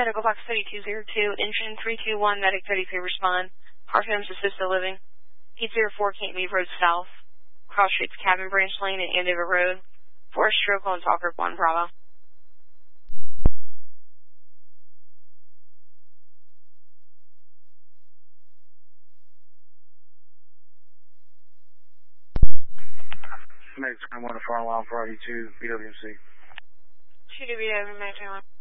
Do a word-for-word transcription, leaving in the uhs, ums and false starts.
Medical Box thirty-two oh two, engine three two one, Medic thirty-three, respond. Parfums Assisted Living. eight oh four Cape Mead Road South. Cross Streets Cabin Branch Lane and Andover Road. Forest Stroke on Talker one Bravo. Next, I'm on the far line for R D two, B W C. two W, Medic twenty-one.